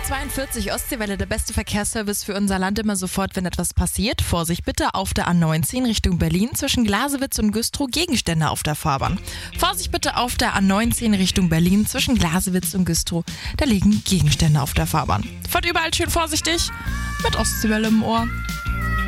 42 Ostseewelle, der beste Verkehrsservice für unser Land immer sofort, wenn etwas passiert. Vorsicht bitte auf der A19 Richtung Berlin zwischen Glasewitz und Güstrow Gegenstände auf der Fahrbahn. Vorsicht bitte auf der A19 Richtung Berlin zwischen Glasewitz und Güstrow, da liegen Gegenstände auf der Fahrbahn. Fahrt überall schön vorsichtig mit Ostseewelle im Ohr.